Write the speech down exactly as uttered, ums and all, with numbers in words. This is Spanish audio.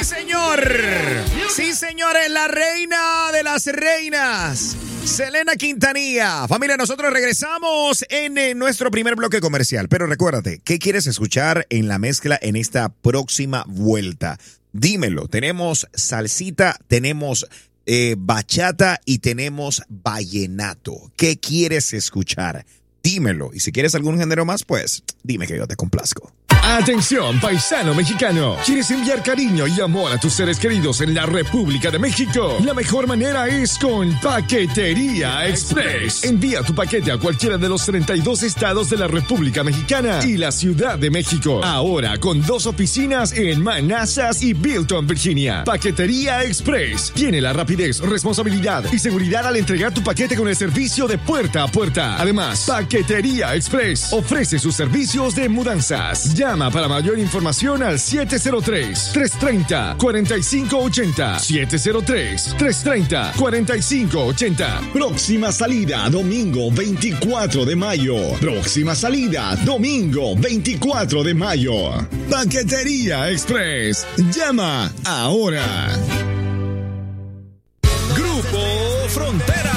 señor. Sí, señores, la reina de las reinas, Selena Quintanilla. Familia, nosotros regresamos en, en nuestro primer bloque comercial. Pero recuérdate, ¿qué quieres escuchar en la mezcla en esta próxima vuelta? Dímelo. Tenemos salsita, tenemos eh, bachata y tenemos vallenato. ¿Qué quieres escuchar? Dímelo. Y si quieres algún género más, pues dime que yo te complazco. Atención, paisano mexicano. ¿Quieres enviar cariño y amor a tus seres queridos en la República de México? La mejor manera es con Paquetería Express. Envía tu paquete a cualquiera de los treinta y dos estados de la República Mexicana y la Ciudad de México. Ahora con dos oficinas en Manassas y Bilton, Virginia. Paquetería Express tiene la rapidez, responsabilidad y seguridad al entregar tu paquete con el servicio de puerta a puerta. Además, Paquetería Express ofrece sus servicios de mudanzas. Llama para mayor información al siete cero tres, tres tres cero, cuatro cinco ocho cero. siete cero tres, tres tres cero, cuatro cinco ocho cero. Próxima salida, domingo veinticuatro de mayo. Próxima salida, domingo veinticuatro de mayo. Paquetería Express. Llama ahora. Grupo Frontera.